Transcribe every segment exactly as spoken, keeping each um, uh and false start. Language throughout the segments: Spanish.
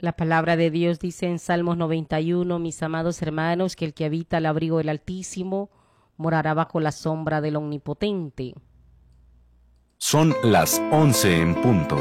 La palabra de Dios dice en Salmos noventa y uno, mis amados hermanos, que el que habita al abrigo del Altísimo morará bajo la sombra del Omnipotente. Son las once en punto.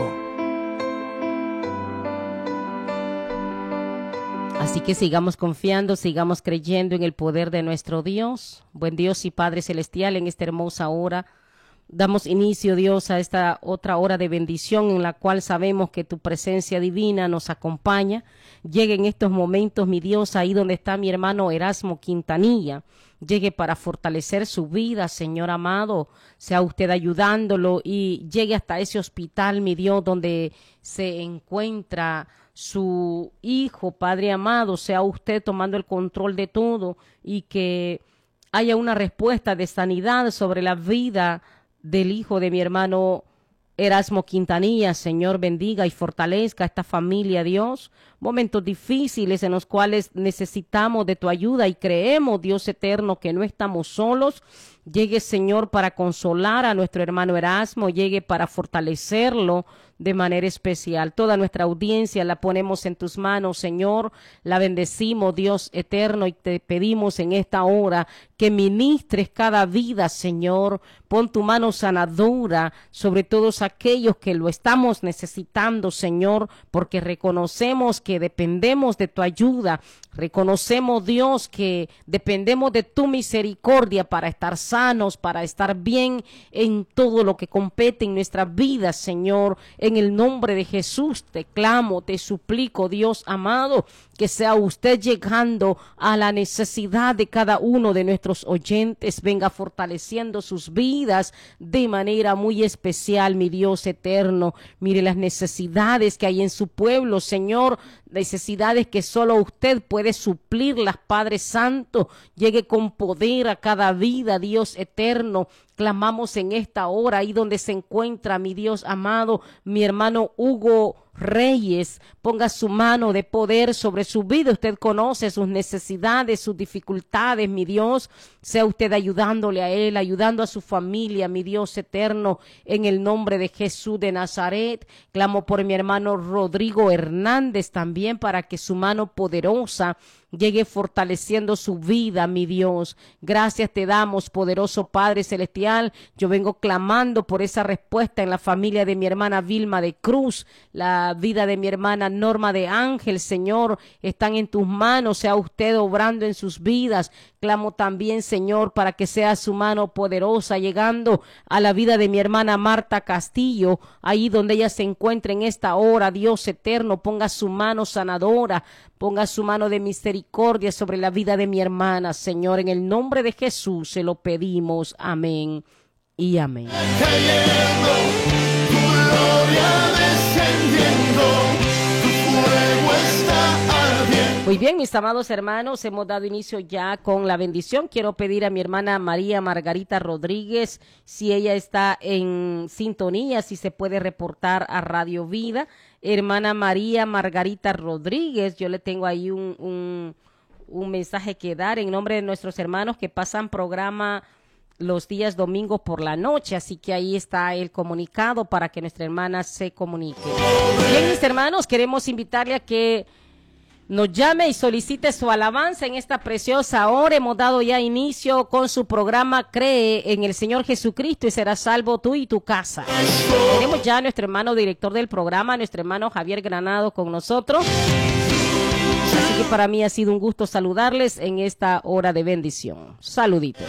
Así que sigamos confiando, sigamos creyendo en el poder de nuestro Dios. Buen Dios y Padre Celestial, en esta hermosa hora damos inicio, Dios, a esta otra hora de bendición en la cual sabemos que tu presencia divina nos acompaña. Llegue en estos momentos, mi Dios, ahí donde está mi hermano Erasmo Quintanilla. Llegue para fortalecer su vida, Señor amado. Sea usted ayudándolo y llegue hasta ese hospital, mi Dios, donde se encuentra su hijo, Padre amado. Sea usted tomando el control de todo y que haya una respuesta de sanidad sobre la vida del hijo de mi hermano Erasmo Quintanilla. Señor, bendiga y fortalezca a esta familia, Dios. Momentos difíciles en los cuales necesitamos de tu ayuda y creemos, Dios eterno, que no estamos solos. Llegue, Señor, para consolar a nuestro hermano Erasmo, llegue para fortalecerlo de manera especial. Toda nuestra audiencia la ponemos en tus manos, Señor. La bendecimos, Dios eterno, y te pedimos en esta hora que ministres cada vida, Señor. Pon tu mano sanadora sobre todos aquellos que lo estamos necesitando, Señor, porque reconocemos que dependemos de tu ayuda. Reconocemos, Dios, que dependemos de tu misericordia para estar sanos, para estar bien en todo lo que compete en nuestra vida, Señor. En el nombre de Jesús te clamo, te suplico, Dios amado, que sea usted llegando a la necesidad de cada uno de nuestros oyentes, venga fortaleciendo sus vidas de manera muy especial, mi Dios eterno. Mire las necesidades que hay en su pueblo, Señor, necesidades que solo usted puede suplirlas, Padre Santo. Llegue con poder a cada vida, Dios eterno. Clamamos en esta hora, ahí donde se encuentra, mi Dios amado, mi hermano Hugo Reyes. Ponga su mano de poder sobre su vida. Usted conoce sus necesidades, sus dificultades, mi Dios. Sea usted ayudándole a él, ayudando a su familia, mi Dios eterno, en el nombre de Jesús de Nazaret. Clamo por mi hermano Rodrigo Hernández también, para que su mano poderosa llegue fortaleciendo su vida, mi Dios. Gracias te damos, poderoso Padre Celestial. Yo vengo clamando por esa respuesta en la familia de mi hermana Vilma de Cruz, la vida de mi hermana Norma de Ángel, Señor. Están en tus manos, sea usted obrando en sus vidas. Clamo también, Señor, para que sea su mano poderosa llegando a la vida de mi hermana Marta Castillo, ahí donde ella se encuentra en esta hora. Dios eterno, ponga su mano sanadora, ponga su mano de misericordia sobre la vida de mi hermana, Señor. En el nombre de Jesús se lo pedimos. Amén y amén. Cayendo, tu gloria descendiendo, tu fuego está ardiendo. Muy bien, mis amados hermanos, hemos dado inicio ya con la bendición. Quiero pedir a mi hermana María Margarita Rodríguez, si ella está en sintonía, si se puede reportar a Radio Vida. Hermana María Margarita Rodríguez, yo le tengo ahí un, un, un mensaje que dar en nombre de nuestros hermanos que pasan programa los días domingos por la noche, así que ahí está el comunicado para que nuestra hermana se comunique. Bien, mis hermanos, queremos invitarle a que nos llame y solicite su alabanza en esta preciosa hora. Hemos dado ya inicio con su programa Cree en el Señor Jesucristo y serás salvo tú y tu casa. Tenemos ya a nuestro hermano director del programa, nuestro hermano Javier Granado con nosotros. Así que para mí ha sido un gusto saludarles en esta hora de bendición. Saluditos.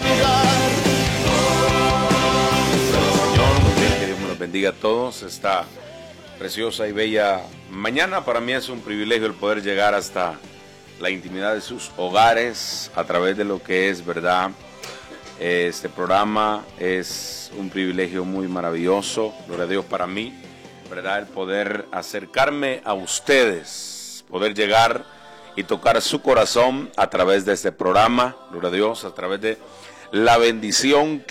Señor, que Dios me los bendiga a todos. Esta preciosa y bella mañana, para mí es un privilegio el poder llegar hasta la intimidad de sus hogares a través de lo que es, ¿verdad? Este programa es un privilegio muy maravilloso, gloria a Dios para mí, ¿verdad? El poder acercarme a ustedes, poder llegar y tocar su corazón a través de este programa, gloria a Dios, a través de la bendición